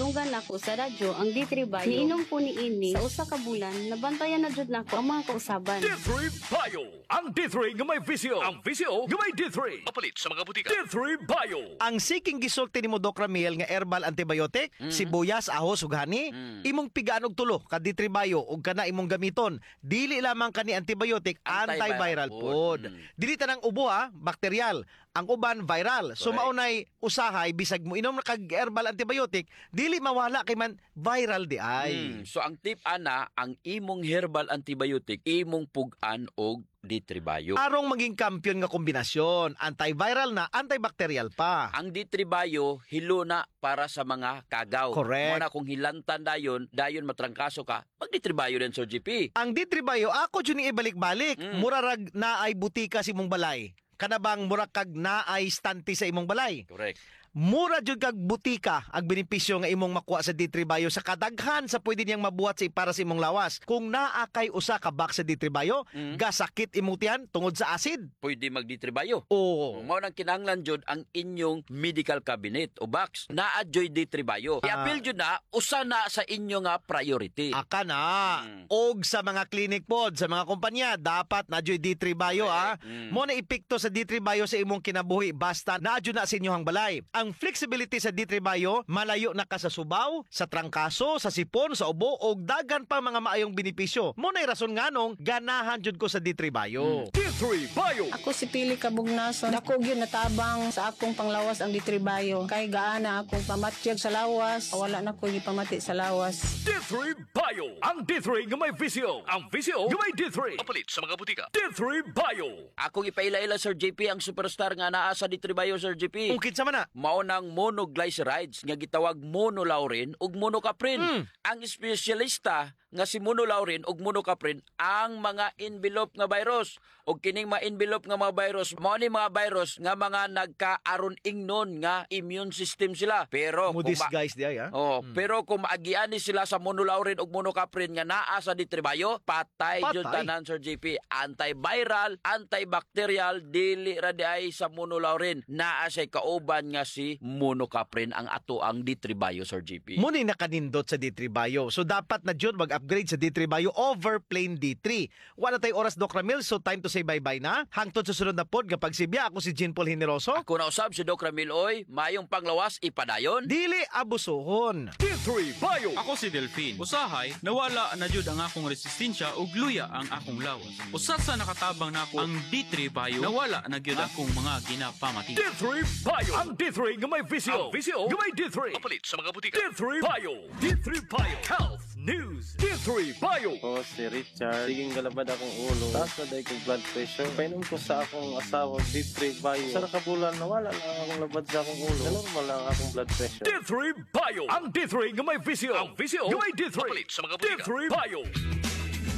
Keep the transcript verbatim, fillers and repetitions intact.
gidunggan nako sa radyo ang D three Bio. Niinom po ni ini sa usa ka bulan, nabantayan na jud nako ang mga kausaban. D three Bio, ang D three nga may visio, ang visio nga may D three. Mapalit sa mga butika. D three Bio. Ang siking gisulti ni mo Doc Ramil nga herbal antibiotic, mm-hmm. sibuyas, ahos ug hani, mm-hmm. imong pigaan og tulo ka D three Bio ug kana imong gamiton. Dili lamang kani antibiotic, antiviral pod. Mm-hmm. Dili tanang ubo ha, bakteryal. Ang uban viral. So maunay usahay bisag mo inom na kag herbal antibiotic, dili mawala kay man viral di ay. Mm. So ang tip ana, ang imong herbal antibiotic imong pugan og D three Bio. Arong maging kampiyon nga kombinasyon, antiviral na, antibacterial pa. Ang D three Bio hilo na para sa mga kagaw. Correct. Muna kung hilantan dayon, dayon matrangkaso ka, mag D three Bio din Sir G P. Ang D three Bio ako jud ni ibalik-balik, mm. murarag na ay butika si imong balay. Kanabang mura kag naay stante sa imong balay. Correct. Mura jud kag butika ang benepisyo nga imong makuha sa D three Bio sa kadaghan sa pwede niyang mabuhat sa para sa imong lawas. Kung naa kay usa ka box sa D three Bio, mm. gasakit imong tiyan tungod sa acid. Pwede mag D three Bio. Oo. Mao nang kinahanglan jud ang inyong medical cabinet o box. Naa joy D three Bio. Ah. I-appeal jud na usa na sa inyo nga priority. Aka na. Mm. Og sa mga clinic pod, sa mga kumpanya, dapat na joy D three Bio ah. Mm. Mo na epekto sa D three Bio sa imong kinabuhi basta na jud na sa inyong balay. Ang flexibility sa D three Bio, malayo na ka sa subaw, sa trangkaso, sa sipon, sa ubo, o dagan pa mga maayong benepisyo. Muna'y rason nga nung ganahan jud ko sa D three Bio. D three Bio. Ako si Pili Kabugnason. Dako gyud natabang sa akong panglawas ang D three Bio. Kay gaana akong pamatyag sa lawas, wala na ko gipamati sa lawas. D three Bio. Ang D three nga may visio, ang visio nga may D three. Mapalit sa mga butika. D three Bio. Akong ipaila-ila Sir J P ang superstar nga naa sa D three Bio Sir J P. Ungkit sa mana? Mao nang monoglycerides nga gitawag monolaurin ug monocaprin. Mm. Ang espesyalista nga si monolaurin ug monocaprin ang mga envelope nga virus ug kining mga envelope nga mga virus mao ni mga virus nga mga nagkaaron ingnon nga immune system sila. Pero Modis kung ma- guys di ay ha? Oh, mm. pero kung maagiani sila sa monolaurin ug monocaprin nga naa sa D three Bio, patay, Patay. jud tanan Sir J P. Antiviral, antibacterial, dili ra di ay sa monolaurin. Naa say kauban nga si monocaprin ang ato ang D three Bio Sir G P. Muni nakanindot sa D three Bio. So dapat na jud mag-upgrade sa D three Bio over plain D three. Wala tay oras Doc Ramil, so time to say bye-bye na. Hangtod sa sunod na pod nga pagsibya, ako si Jean Paul Generoso. Ako na usab si Doc Ramil oy, mayong panglawas ipadayon. Dili abusohon. D three Bio. Ako si Delphine. Usahay, nawala na jud ang akong resistensya ug luya ang akong lawas. Usa sa nakatabang nako ang D three Bio, nawala na gyud akong mga ginapamati. D three Bio. Ang D three nga may visio, ang visio nga may D three. Mapalit sa mga butika. D three Bio. D three Bio. Health News. D three Bio. Ako si Richard. Siging galabad akong ulo. Taas na dahil kong blood pressure. Painom ko sa akong asawa D three Bio. Sa nakabulan, nawala lang akong labad sa akong ulo. Normal lang akong blood pressure. D three Bio. Ang D three nga may visio, ang visio nga may D three. Mapalit sa mga butika. D three Bio.